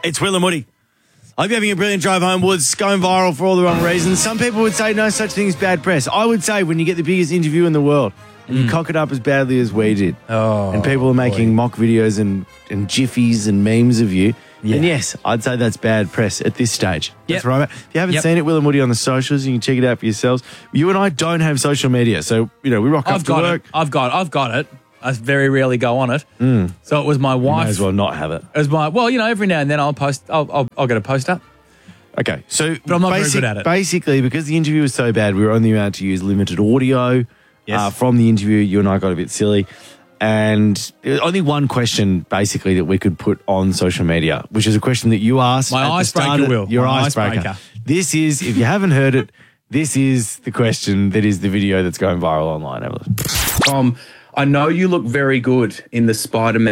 It's Will and Woody. I hope you're having a brilliant drive home, Woods. Going viral for all the wrong reasons. Some people would say no such thing as bad press. I would say when you get the biggest interview in the world and you cock it up as badly as we did, and people are making mock videos and jiffies and memes of you, then yes, I'd say that's bad press at this stage. That's right. If you haven't seen it, Will and Woody on the socials, you can check it out for yourselves. You and I don't have social media, so we rock up to work. I've got it. I very rarely go on it. So it was my wife. You may as well not have it. It was every now and then I'll post. I'll get a post up. Okay, so but I'm not very good at it. Basically, because the interview was so bad, we were only allowed to use limited audio from the interview. You and I got a bit silly. And there was only one question, basically, that we could put on social media, which is a question that you asked. My icebreaker, Will. Your icebreaker. This is, if you haven't heard it, this is the question that is the video that's going viral online. Have a listen. Tom, I know you look very good in the Spider-Man